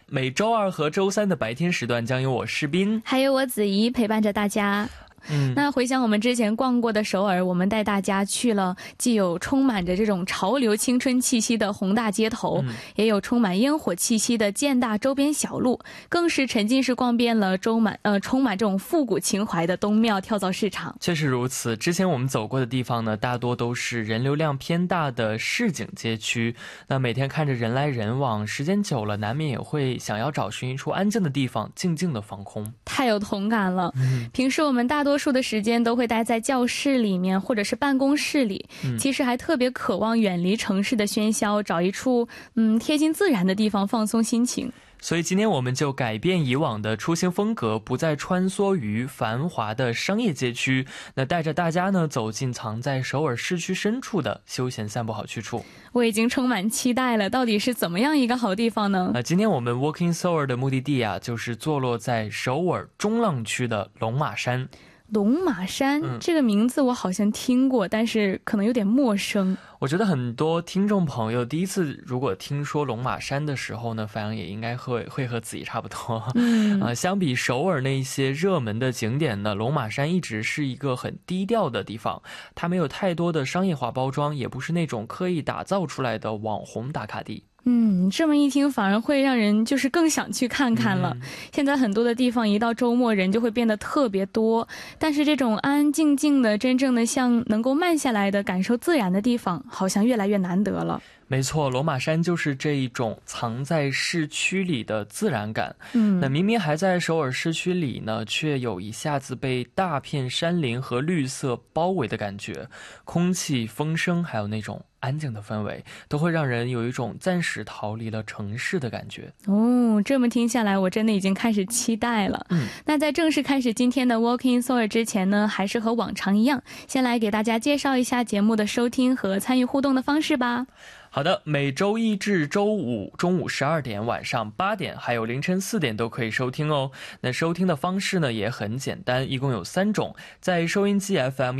每周二和周三的白天时段将由我士斌还有我子怡陪伴着大家。那回想我们之前逛过的首尔，我们带大家去了既有充满着这种潮流青春气息的宏大街头，也有充满烟火气息的建大周边小路，更是沉浸式逛遍了充满这种复古情怀的东庙跳蚤市场。 确实如此，之前我们走过的地方呢，大多都是人流量偏大的市井街区，那每天看着人来人往，时间久了难免也会想要找寻一处安静的地方静静的放空。 太有同感了。平时我们大多数的时间都会待在教室里面或者是办公室里，其实还特别渴望远离城市的喧嚣，找一处贴近自然的地方放松心情。 所以今天我们就改变以往的出行风格，不再穿梭于繁华的商业街区，那带着大家呢走进藏在首尔市区深处的休闲散步好去处。 我已经充满期待了，到底是怎么样一个好地方呢？ 今天我们 Walking Seoul 的目的地啊，就是坐落在首尔中浪区的龙马山。 龙马山，这个名字我好像听过，但是可能有点陌生。 我觉得很多听众朋友第一次如果听说龙马山的时候呢，反正也应该会和自己差不多。相比首尔那些热门的景点呢，龙马山一直是一个很低调的地方，它没有太多的商业化包装，也不是那种刻意打造出来的网红打卡地。 这么一听反而会让人就是更想去看看了。现在很多的地方一到周末人就会变得特别多，但是这种安安静静的真正的像能够慢下来的感受自然的地方好像越来越难得了。 没错，龙马山就是这一种藏在市区里的自然感。那明明还在首尔市区里呢，却有一下子被大片山林和绿色包围的感觉，空气、风声还有那种安静的氛围，都会让人有一种暂时逃离了城市的感觉。 这么听下来我真的已经开始期待了。那在正式开始今天的 Walking Seoul 之前呢，还是和往常一样，先来给大家介绍一下节目的收听和参与互动的方式吧。 好的，每周一至周五中午12点、晚上8点还有凌晨4点都可以收听哦。那收听的方式呢也很简单，一共有3种，在收音机 FM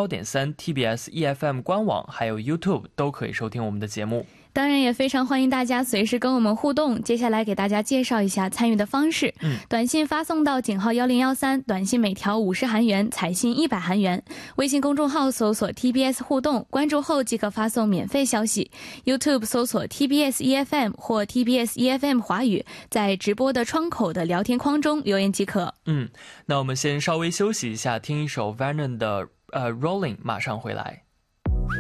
101.3、TBS EFM 官网还有 YouTube 都可以收听我们的节目。 当然也非常欢迎大家随时跟我们互动。接下来给大家介绍一下参与的方式。短信发送到井号1013，短信每条50韩元，彩信100韩元。微信公众号搜索 TBS 互动，关注后即可发送免费消息。YouTube 搜索 TBS EFM 或 TBS EFM 华语，在直播的窗口的聊天框中留言即可。 那我们先稍微休息一下，听一首 Vernon 的Rolling， 马上回来。